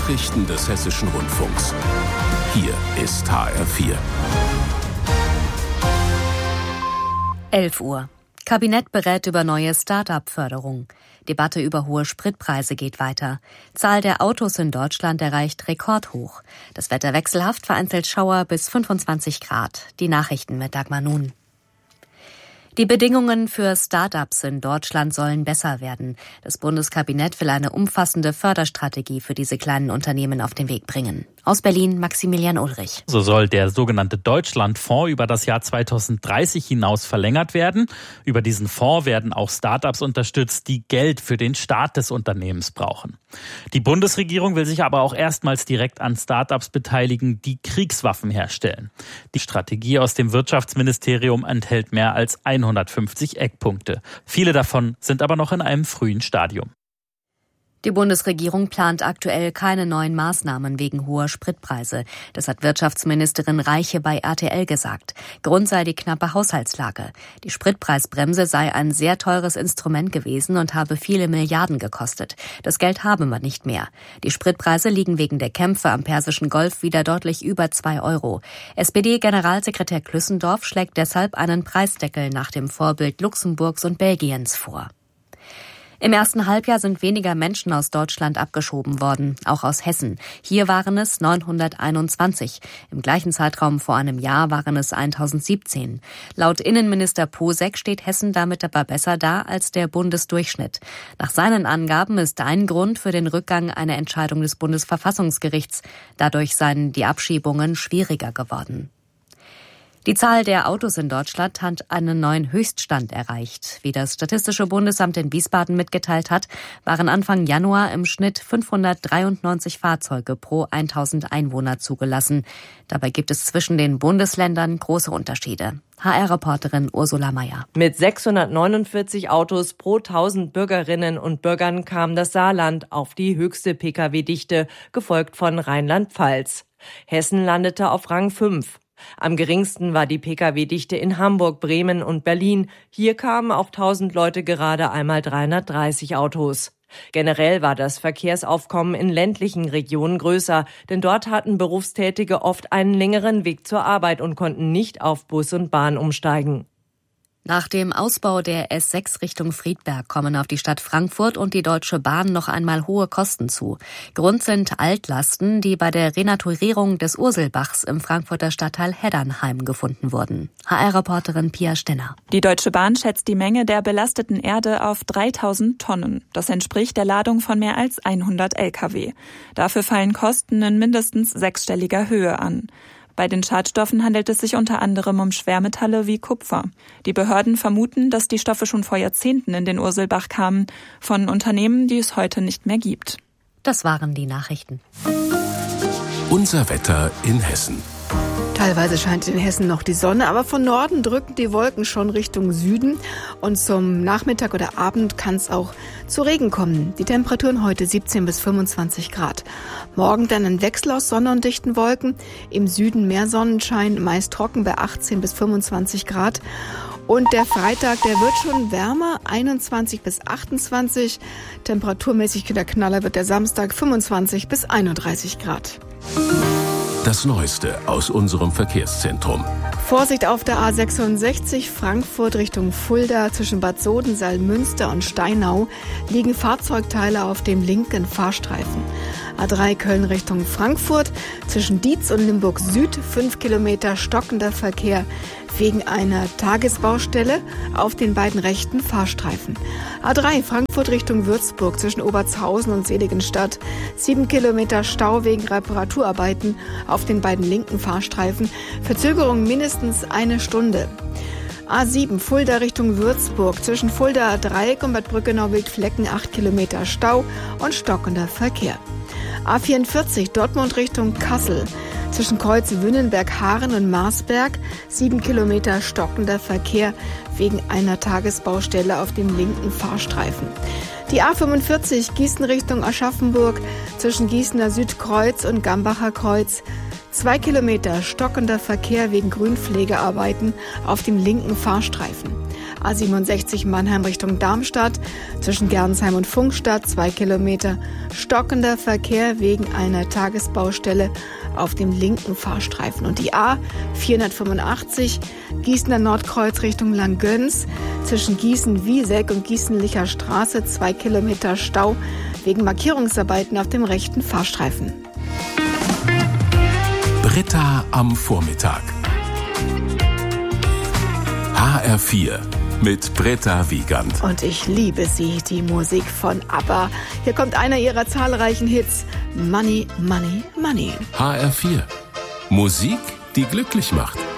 Nachrichten des Hessischen Rundfunks. Hier ist HR4. 11 Uhr. Kabinett berät über neue Start-up-Förderung. Debatte über hohe Spritpreise geht weiter. Zahl der Autos in Deutschland erreicht Rekordhoch. Das Wetter wechselhaft, vereinzelt Schauer bis 25 Grad. Die Nachrichten mit Dagmar Nun. Die Bedingungen für Start-ups in Deutschland sollen besser werden. Das Bundeskabinett will eine umfassende Förderstrategie für diese kleinen Unternehmen auf den Weg bringen. Aus Berlin Maximilian Ulrich. So soll der sogenannte Deutschlandfonds über das Jahr 2030 hinaus verlängert werden. Über diesen Fonds werden auch Start-ups unterstützt, die Geld für den Start des Unternehmens brauchen. Die Bundesregierung will sich aber auch erstmals direkt an Start-ups beteiligen, die Kriegswaffen herstellen. Die Strategie aus dem Wirtschaftsministerium enthält mehr als 150 Eckpunkte. Viele davon sind aber noch in einem frühen Stadium. Die Bundesregierung plant aktuell keine neuen Maßnahmen wegen hoher Spritpreise. Das hat Wirtschaftsministerin Reiche bei RTL gesagt. Grund sei die knappe Haushaltslage. Die Spritpreisbremse sei ein sehr teures Instrument gewesen und habe viele Milliarden gekostet. Das Geld habe man nicht mehr. Die Spritpreise liegen wegen der Kämpfe am Persischen Golf wieder deutlich über 2 Euro. SPD-Generalsekretär Klüssendorf schlägt deshalb einen Preisdeckel nach dem Vorbild Luxemburgs und Belgiens vor. Im ersten Halbjahr sind weniger Menschen aus Deutschland abgeschoben worden, auch aus Hessen. Hier waren es 921. Im gleichen Zeitraum vor einem Jahr waren es 1017. Laut Innenminister Posek steht Hessen damit aber besser da als der Bundesdurchschnitt. Nach seinen Angaben ist ein Grund für den Rückgang eine Entscheidung des Bundesverfassungsgerichts. Dadurch seien die Abschiebungen schwieriger geworden. Die Zahl der Autos in Deutschland hat einen neuen Höchststand erreicht. Wie das Statistische Bundesamt in Wiesbaden mitgeteilt hat, waren Anfang Januar im Schnitt 593 Fahrzeuge pro 1000 Einwohner zugelassen. Dabei gibt es zwischen den Bundesländern große Unterschiede. HR-Reporterin Ursula Mayer. Mit 649 Autos pro 1000 Bürgerinnen und Bürgern kam das Saarland auf die höchste Pkw-Dichte, gefolgt von Rheinland-Pfalz. Hessen landete auf Rang 5. Am geringsten war die Pkw-Dichte in Hamburg, Bremen und Berlin. Hier kamen auf 1000 Leute gerade einmal 330 Autos. Generell war das Verkehrsaufkommen in ländlichen Regionen größer, denn dort hatten Berufstätige oft einen längeren Weg zur Arbeit und konnten nicht auf Bus und Bahn umsteigen. Nach dem Ausbau der S6 Richtung Friedberg kommen auf die Stadt Frankfurt und die Deutsche Bahn noch einmal hohe Kosten zu. Grund sind Altlasten, die bei der Renaturierung des Urselbachs im Frankfurter Stadtteil Heddernheim gefunden wurden. HR-Reporterin Pia Stenner. Die Deutsche Bahn schätzt die Menge der belasteten Erde auf 3000 Tonnen. Das entspricht der Ladung von mehr als 100 Lkw. Dafür fallen Kosten in mindestens 6-stelliger Höhe an. Bei den Schadstoffen handelt es sich unter anderem um Schwermetalle wie Kupfer. Die Behörden vermuten, dass die Stoffe schon vor Jahrzehnten in den Urselbach kamen, von Unternehmen, die es heute nicht mehr gibt. Das waren die Nachrichten. Unser Wetter in Hessen. Teilweise scheint in Hessen noch die Sonne, aber von Norden drücken die Wolken schon Richtung Süden. Und zum Nachmittag oder Abend kann es auch zu Regen kommen. Die Temperaturen heute 17 bis 25 Grad. Morgen dann ein Wechsel aus Sonne und dichten Wolken. Im Süden mehr Sonnenschein, meist trocken bei 18 bis 25 Grad. Und der Freitag, der wird schon wärmer, 21 bis 28. Temperaturmäßig der Knaller wird der Samstag 25 bis 31 Grad. Das Neueste aus unserem Verkehrszentrum. Vorsicht auf der A66 Frankfurt Richtung Fulda zwischen Bad Soden, Salmünster und Steinau liegen Fahrzeugteile auf dem linken Fahrstreifen. A3 Köln Richtung Frankfurt zwischen Dietz und Limburg Süd 5 Kilometer stockender Verkehr wegen einer Tagesbaustelle auf den beiden rechten Fahrstreifen. A3 Frankfurt Richtung Würzburg zwischen Obertshausen und Seligenstadt 7 Kilometer Stau wegen Reparaturarbeiten auf den beiden linken Fahrstreifen. Verzögerung mindestens 1 Stunde. A7 Fulda Richtung Würzburg zwischen Fulda Dreieck und Bad Brückenau-Wildflecken 8 Kilometer Stau und stockender Verkehr. A44 Dortmund Richtung Kassel zwischen Kreuz-Wünnenberg-Haaren und Marsberg 7 Kilometer stockender Verkehr wegen einer Tagesbaustelle auf dem linken Fahrstreifen. Die A45 Gießen Richtung Aschaffenburg zwischen Gießener Südkreuz und Gambacher Kreuz 2 Kilometer stockender Verkehr wegen Grünpflegearbeiten auf dem linken Fahrstreifen. A67 Mannheim Richtung Darmstadt, zwischen Gernsheim und Funkstadt 2 Kilometer. Stockender Verkehr wegen einer Tagesbaustelle auf dem linken Fahrstreifen. Und die A485 Gießener Nordkreuz Richtung Langgöns, zwischen Gießen-Wieseck und Gießen-Licher Straße 2 Kilometer Stau wegen Markierungsarbeiten auf dem rechten Fahrstreifen. Britta am Vormittag. HR4 mit Britta Wiegand. Und ich liebe sie, die Musik von ABBA. Hier kommt einer ihrer zahlreichen Hits. Money, Money, Money. HR4. Musik, die glücklich macht.